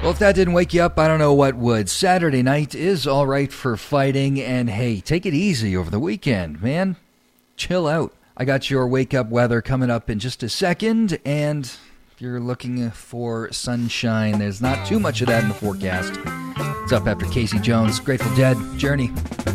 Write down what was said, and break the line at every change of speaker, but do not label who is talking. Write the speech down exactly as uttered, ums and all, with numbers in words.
Well, if that didn't wake you up, I don't know what would. Saturday night is all right for fighting, and hey, take it easy over the weekend, man. Chill out. I got your wake-up weather coming up in just a second, and if you're looking for sunshine, there's not too much of that in the forecast. It's up after Casey Jones, Grateful Dead, Journey.